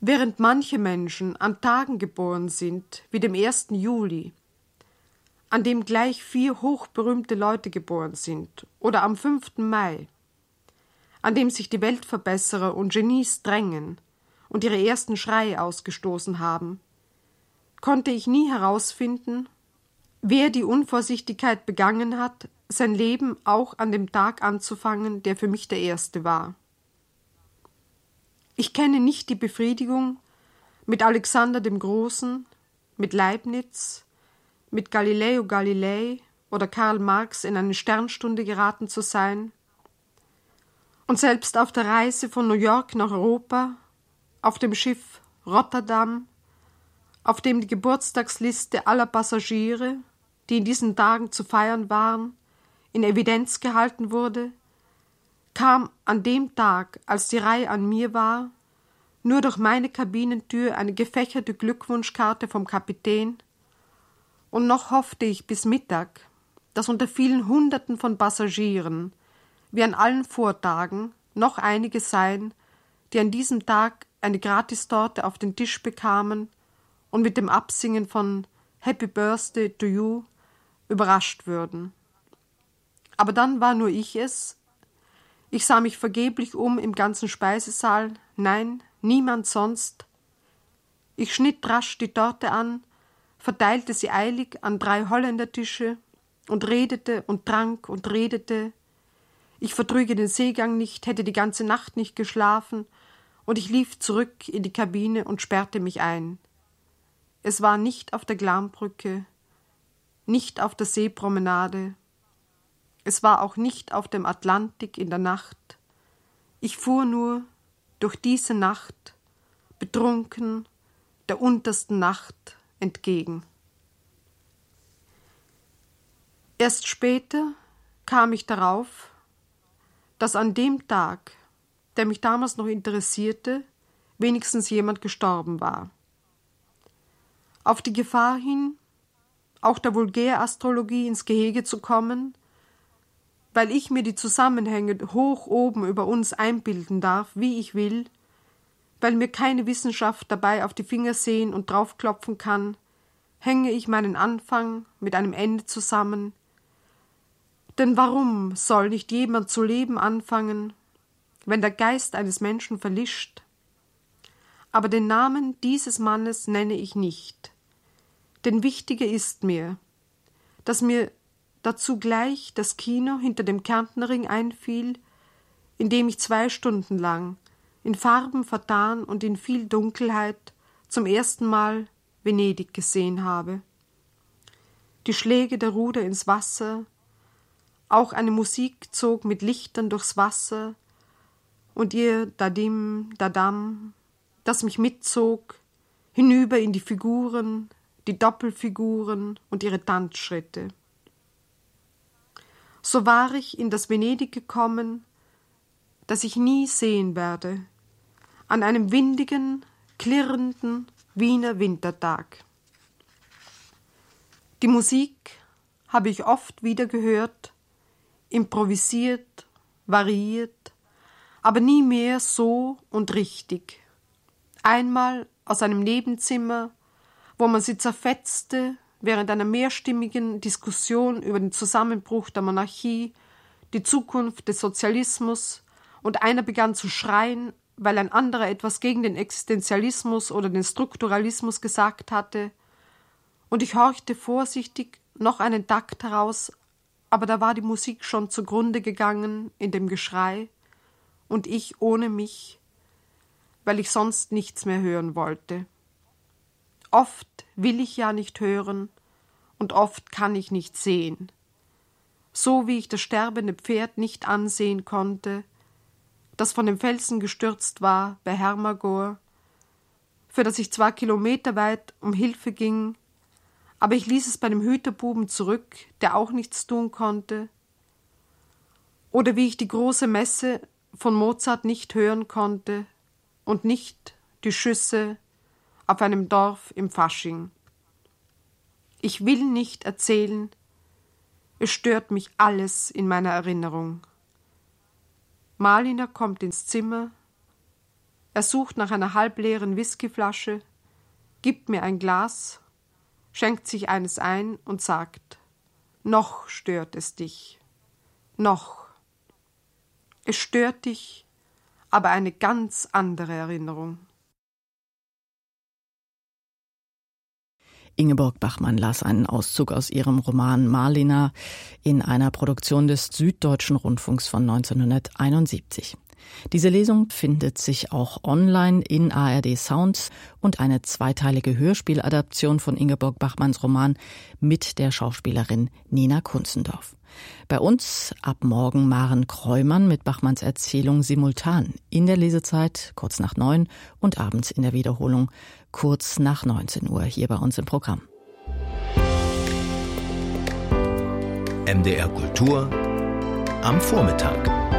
Während manche Menschen an Tagen geboren sind, wie dem 1. Juli, an dem gleich 4 hochberühmte Leute geboren sind, oder am 5. Mai, an dem sich die Weltverbesserer und Genies drängen und ihre ersten Schreie ausgestoßen haben, konnte ich nie herausfinden, wer die Unvorsichtigkeit begangen hat, sein Leben auch an dem Tag anzufangen, der für mich der erste war. Ich kenne nicht die Befriedigung, mit Alexander dem Großen, mit Leibniz, mit Galileo Galilei oder Karl Marx in eine Sternstunde geraten zu sein. Und selbst auf der Reise von New York nach Europa, auf dem Schiff Rotterdam, auf dem die Geburtstagsliste aller Passagiere, die in diesen Tagen zu feiern waren, in Evidenz gehalten wurde, kam an dem Tag, als die Reihe an mir war, nur durch meine Kabinentür eine gefächerte Glückwunschkarte vom Kapitän, und noch hoffte ich bis Mittag, dass unter vielen Hunderten von Passagieren, wie an allen Vortagen, noch einige seien, die an diesem Tag eine Gratistorte auf den Tisch bekamen und mit dem Absingen von Happy Birthday to you überrascht würden. Aber dann war nur ich es. Ich sah mich vergeblich im ganzen Speisesaal, nein, niemand sonst. Ich schnitt rasch die Torte an, verteilte sie eilig an 3 Holländertische und redete und trank und redete. Ich vertrüge den Seegang nicht, hätte die ganze Nacht nicht geschlafen, und ich lief zurück in die Kabine und sperrte mich ein. Es war nicht auf der Glambrücke, nicht auf der Seepromenade, es war auch nicht auf dem Atlantik in der Nacht. Ich fuhr nur durch diese Nacht, betrunken, der untersten Nacht entgegen. Erst später kam ich darauf, dass an dem Tag, der mich damals noch interessierte, wenigstens jemand gestorben war. Auf die Gefahr hin, auch der Vulgärastrologie ins Gehege zu kommen, weil ich mir die Zusammenhänge hoch oben über uns einbilden darf, wie ich will, weil mir keine Wissenschaft dabei auf die Finger sehen und draufklopfen kann, hänge ich meinen Anfang mit einem Ende zusammen. Denn warum soll nicht jemand zu leben anfangen, wenn der Geist eines Menschen verlischt? Aber den Namen dieses Mannes nenne ich nicht, denn wichtiger ist mir, dass mir dazu gleich das Kino hinter dem Kärntnerring einfiel, in dem ich 2 Stunden lang, in Farben vertan und in viel Dunkelheit, zum ersten Mal Venedig gesehen habe. Die Schläge der Ruder ins Wasser, auch eine Musik zog mit Lichtern durchs Wasser, und ihr Dadim, Dadam, das mich mitzog, hinüber in die Figuren, die Doppelfiguren und ihre Tanzschritte. So war ich in das Venedig gekommen, das ich nie sehen werde, an einem windigen, klirrenden Wiener Wintertag. Die Musik habe ich oft wieder gehört, improvisiert, variiert, aber nie mehr so und richtig. Einmal aus einem Nebenzimmer, wo man sie zerfetzte, während einer mehrstimmigen Diskussion über den Zusammenbruch der Monarchie, die Zukunft des Sozialismus, und einer begann zu schreien, weil ein anderer etwas gegen den Existenzialismus oder den Strukturalismus gesagt hatte, und ich horchte vorsichtig noch einen Takt heraus, aber da war die Musik schon zugrunde gegangen in dem Geschrei, und ich ohne mich, weil ich sonst nichts mehr hören wollte. Oft will ich ja nicht hören und oft kann ich nicht sehen. So wie ich das sterbende Pferd nicht ansehen konnte, das von dem Felsen gestürzt war bei Hermagor, für das ich zwar kilometerweit um Hilfe ging, aber ich ließ es bei dem Hüterbuben zurück, der auch nichts tun konnte. Oder wie ich die große Messe von Mozart nicht hören konnte und nicht die Schüsse auf einem Dorf im Fasching. Ich will nicht erzählen, es stört mich alles in meiner Erinnerung. Malina kommt ins Zimmer, Er sucht nach einer halbleeren Whiskyflasche, gibt mir ein Glas, schenkt sich eines ein und sagt: Noch stört es dich. Noch. Es stört dich, aber eine ganz andere Erinnerung. Ingeborg Bachmann las einen Auszug aus ihrem Roman Marlina in einer Produktion des Süddeutschen Rundfunks von 1971. Diese Lesung findet sich auch online in ARD Sound und eine zweiteilige Hörspieladaption von Ingeborg Bachmanns Roman mit der Schauspielerin Nina Kunzendorf. Bei uns ab morgen Maren Kreumann mit Bachmanns Erzählung simultan in der Lesezeit kurz nach 9 und abends in der Wiederholung kurz nach 19 Uhr hier bei uns im Programm. MDR Kultur am Vormittag.